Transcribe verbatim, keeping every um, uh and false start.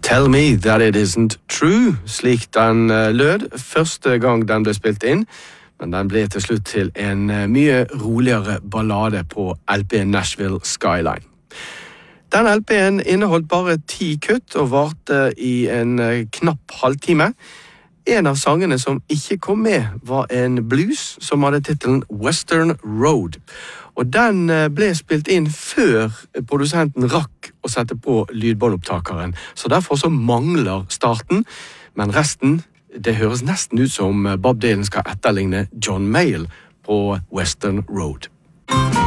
Tell Me That It Isn't True, slik den lød første gang den ble spilt inn, men den ble til slutt til en mye roligere ballade på L P-en Nashville Skyline. Den L P-en inneholdt bare ti kutt og varte i en knapp halvtime. En av sangene som ikke kom med var en blues som hadde titelen Western Road. Og den ble spilt inn før produsenten rakk å sette på lydbåndopptakeren, så derfor så mangler starten, men resten, det høres nesten ut som Bob Dylan skal etterligne John Mayall på Western Road.